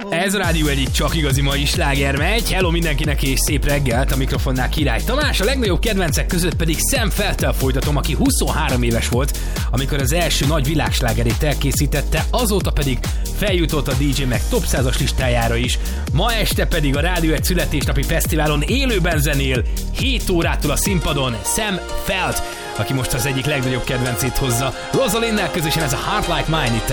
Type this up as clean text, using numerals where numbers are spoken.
Ez a Rádió egyik csak igazi mai sláger megy. Hello mindenkinek és szép reggelt, a mikrofonnál Király Tamás, a legnagyobb kedvencek között pedig Sam Felttel folytatom, aki 23 éves volt, amikor az első nagy világslágerét elkészítette, azóta pedig feljutott a DJ Mag Top 100-as listájára is. Ma este pedig a Rádió egy születésnapi fesztiválon élőben zenél 7 órától a színpadon Sam Felt, aki most az egyik legnagyobb kedvencét hozza. Rosalinnel közösen ez a Heart Like Mine itt